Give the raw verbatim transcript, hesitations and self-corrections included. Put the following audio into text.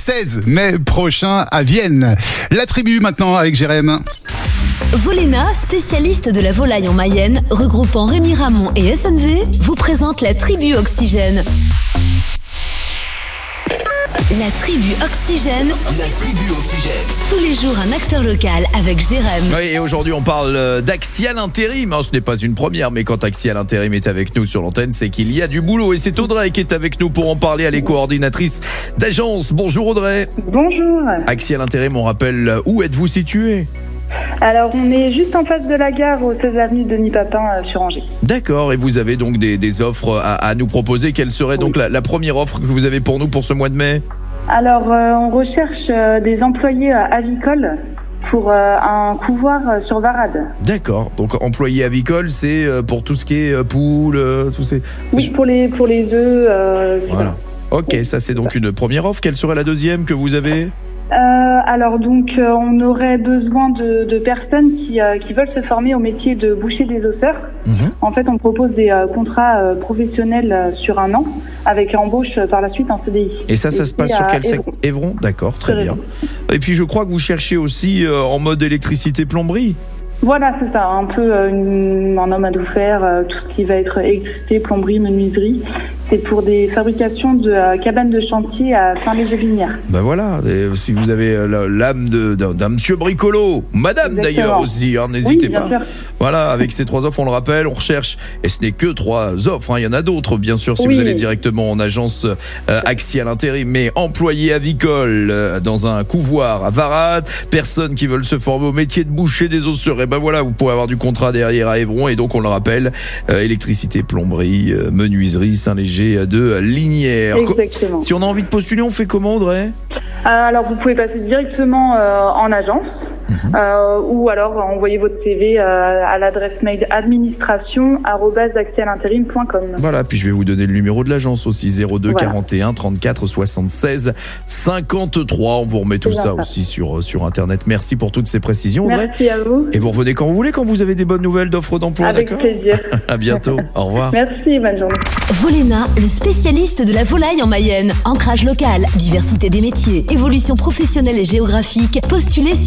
seize mai prochain à Vienne. La tribu maintenant avec Jérém. Volena, spécialiste de la volaille en Mayenne, regroupant Rémi Ramon et S N V, vous présente la tribu Oxygène. La tribu Oxygène. La tribu Oxygène. Tous les jours, un acteur local avec Jérém. Oui, et aujourd'hui, on parle d'Axial Intérim. Ce n'est pas une première, mais quand Axial Intérim est avec nous sur l'antenne, c'est qu'il y a du boulot. Et c'est Audrey qui est avec nous pour en parler. Elle est coordinatrice d'agence. Bonjour Audrey. Bonjour. Axial Intérim, on rappelle, où êtes-vous situé ? Alors, on est juste en face de la gare, au seize avenue Denis Papin, euh, sur Angers. D'accord, et vous avez donc des, des offres à, à nous proposer. Quelle serait donc la, la première offre que vous avez pour nous pour ce mois de mai ? Alors, euh, on recherche euh, des employés euh, avicoles pour euh, un couvoir euh, sur Varade. D'accord, donc employé avicole, c'est euh, pour tout ce qui est euh, poules, euh, tous ces... Oui, pour les, pour les œufs. Euh, Voilà. Ok, ça c'est donc une première offre. Quelle serait la deuxième que vous avez ? Euh, alors donc euh, on aurait besoin de, de personnes qui, euh, qui veulent se former au métier de boucher des osseurs. Mmh. En fait, on propose des euh, contrats euh, professionnels euh, sur un an avec embauche euh, par la suite en C D I. Et ça, ça Et se passe sur quel secteur ? Évron, d'accord, très bien. Et puis je crois que vous cherchez aussi euh, en mode électricité plomberie. Voilà, c'est ça, un peu euh, une, un homme à tout faire, euh, tout ce qui va être électricité, plomberie, menuiserie. C'est pour des fabrications de euh, cabanes de chantier à Saint-Léger-Vignières. Ben voilà, et si vous avez euh, l'âme de, d'un, d'un monsieur bricolo, madame Exactement. D'ailleurs aussi, hein, n'hésitez oui, pas. Sûr. Voilà, avec ces trois offres, on le rappelle, on recherche, et ce n'est que trois offres, hein, il y en a d'autres bien sûr si oui. vous allez directement en agence euh, Axial Intérim, mais employé avicole euh, dans un couvoir à Varade, personnes qui veulent se former au métier de boucher des osseurs, et ben voilà, vous pourrez avoir du contrat derrière à Évron, et donc on le rappelle, euh, électricité, plomberie, euh, menuiserie, Saint-Léger de Lignières. Exactement. Si on a envie de postuler, on fait comment, Audrey ? euh, Alors, vous pouvez passer directement euh, en agence. Mmh. Euh, ou alors envoyez votre C V euh, à l'adresse mail administration arobase axial intérim point com. Voilà, puis je vais vous donner le numéro de l'agence aussi, zéro deux voilà. quarante et un trente-quatre soixante-seize cinquante-trois. On vous remet tout ça, ça aussi sur, sur internet. Merci pour toutes ces précisions, Audrey. Merci à vous. Et vous revenez quand vous voulez, quand vous avez des bonnes nouvelles d'offres d'emploi. Avec d'accord ? plaisir. À bientôt, au revoir. Merci, bonne journée. Volena, le spécialiste de la volaille en Mayenne. Ancrage local, diversité des métiers, évolution professionnelle et géographique. Postulez